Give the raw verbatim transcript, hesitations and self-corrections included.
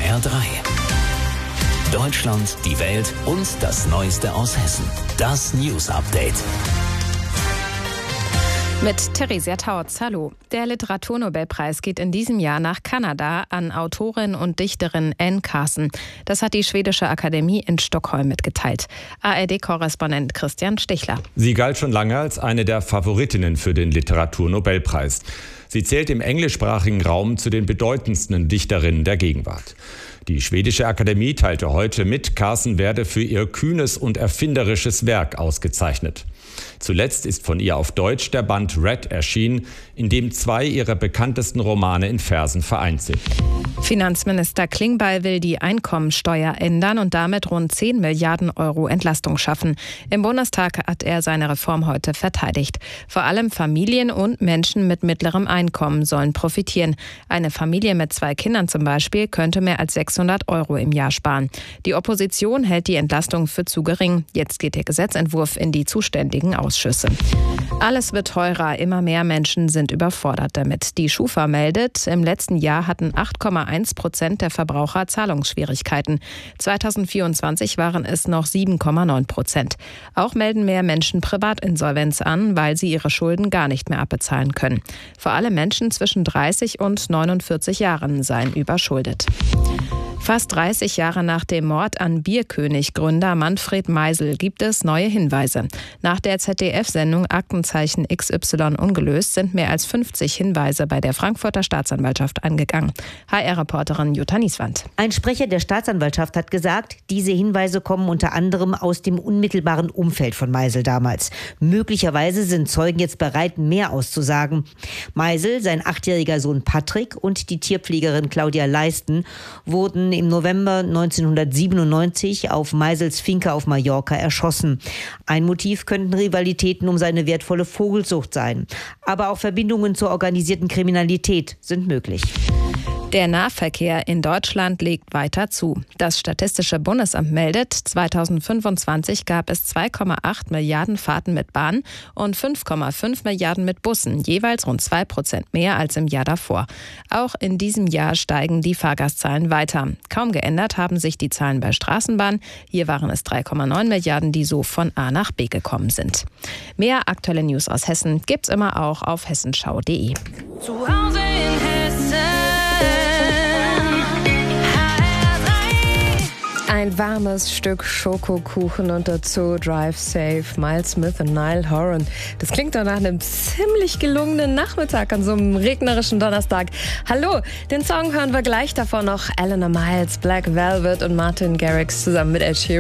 R drei. Deutschland, die Welt und das Neueste aus Hessen. Das News Update. Mit Theresia Tautz, hallo. Der Literaturnobelpreis geht in diesem Jahr nach Kanada an Autorin und Dichterin Anne Carson. Das hat die Schwedische Akademie in Stockholm mitgeteilt. A R D-Korrespondent Christian Stichler. Sie galt schon lange als eine der Favoritinnen für den Literaturnobelpreis. Sie zählt im englischsprachigen Raum zu den bedeutendsten Dichterinnen der Gegenwart. Die Schwedische Akademie teilte heute mit, Carson werde für ihr kühnes und erfinderisches Werk ausgezeichnet. Zuletzt ist von ihr auf Deutsch der Band Red erschienen, in dem zwei ihrer bekanntesten Romane in Versen vereint sind. Finanzminister Klingbeil will die Einkommensteuer ändern und damit rund zehn Milliarden Euro Entlastung schaffen. Im Bundestag hat er seine Reform heute verteidigt. Vor allem Familien und Menschen mit mittlerem Einkommen sollen profitieren. Eine Familie mit zwei Kindern zum Beispiel könnte mehr als sechshundert Euro im Jahr sparen. Die Opposition hält die Entlastung für zu gering. Jetzt geht der Gesetzentwurf in die zuständigen Ausschüsse. Alles wird teurer, immer mehr Menschen sind überfordert damit. Die Schufa meldet, im letzten Jahr hatten acht Komma eins Prozent der Verbraucher Zahlungsschwierigkeiten. zweitausendvierundzwanzig waren es noch sieben Komma neun Prozent. Auch melden mehr Menschen Privatinsolvenz an, weil sie ihre Schulden gar nicht mehr abbezahlen können. Vor allem Menschen zwischen dreißig und neunundvierzig Jahren seien überschuldet. Fast dreißig Jahre nach dem Mord an Bierkönig-Gründer Manfred Meisel gibt es neue Hinweise. Nach der Z D F-Sendung Aktenzeichen X Y ungelöst sind mehr als fünfzig Hinweise bei der Frankfurter Staatsanwaltschaft angegangen. H R-Reporterin Jutta Nieswand. Ein Sprecher der Staatsanwaltschaft hat gesagt, diese Hinweise kommen unter anderem aus dem unmittelbaren Umfeld von Meisel damals. Möglicherweise sind Zeugen jetzt bereit, mehr auszusagen. Meisel, sein achtjähriger Sohn Patrick und die Tierpflegerin Claudia Leisten wurden im November neunzehnhundertsiebenundneunzig auf Meisels Finca auf Mallorca erschossen. Ein Motiv könnten Rivalitäten um seine wertvolle Vogelzucht sein. Aber auch Verbindungen zur organisierten Kriminalität sind möglich. Der Nahverkehr in Deutschland legt weiter zu. Das Statistische Bundesamt meldet, zweitausendfünfundzwanzig gab es zwei Komma acht Milliarden Fahrten mit Bahn und fünf Komma fünf Milliarden mit Bussen, jeweils rund zwei Prozent mehr als im Jahr davor. Auch in diesem Jahr steigen die Fahrgastzahlen weiter. Kaum geändert haben sich die Zahlen bei Straßenbahn. Hier waren es drei Komma neun Milliarden, die so von A nach B gekommen sind. Mehr aktuelle News aus Hessen gibt's immer auch auf hessenschau punkt de. Zu Hause in Hessen. Ein warmes Stück Schokokuchen und dazu Drive Safe, Miles Smith und Niall Horan. Das klingt doch nach einem ziemlich gelungenen Nachmittag an so einem regnerischen Donnerstag. Hallo, den Song hören wir gleich, davor noch Eleanor Miles, Black Velvet und Martin Garrix zusammen mit Ed Sheeran.